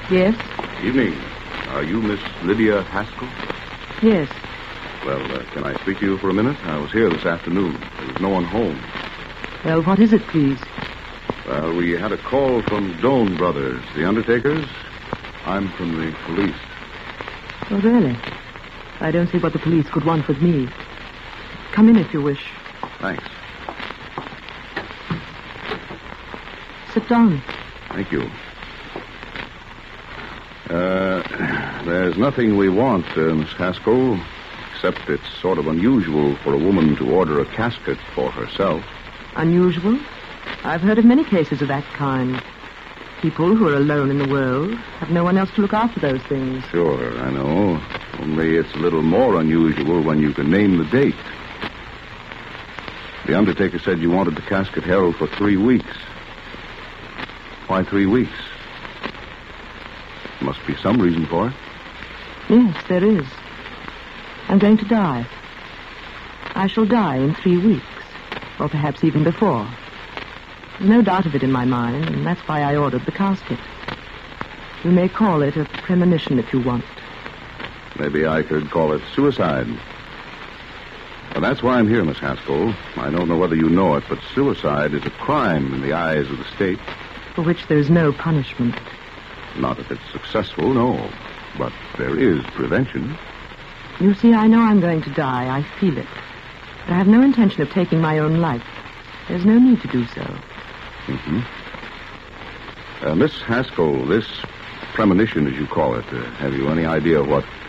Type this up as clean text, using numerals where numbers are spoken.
Yes? Evening. Are you Miss Lydia Haskell? Yes. Well, can I speak to you for a minute? I was here this afternoon. There was no one home. Well, what is it, please? Well, we had a call from Doane Brothers, the undertakers. I'm from the police. Oh, really? I don't see what the police could want with me. Come in if you wish. Thanks. Sit down. Thank you. There's nothing we want, Miss Haskell, except it's sort of unusual for a woman to order a casket for herself. Unusual? I've heard of many cases of that kind. People who are alone in the world have no one else to look after those things. Sure, I know. Only it's a little more unusual when you can name the date. The undertaker said you wanted the casket held for 3 weeks. Why 3 weeks? Must be some reason for it. Yes, there is. I'm going to die. I shall die in 3 weeks, or perhaps even before. There's no doubt of it in my mind, and that's why I ordered the casket. You may call it a premonition if you want. Maybe I could call it suicide. Well, that's why I'm here, Miss Haskell. I don't know whether you know it, but suicide is a crime in the eyes of the state. For which there's no punishment. Not if it's successful, no. But there is prevention. You see, I know I'm going to die. I feel it. But I have no intention of taking my own life. There's no need to do so. Mm-hmm. Miss Haskell, this premonition, as you call it, have you any idea what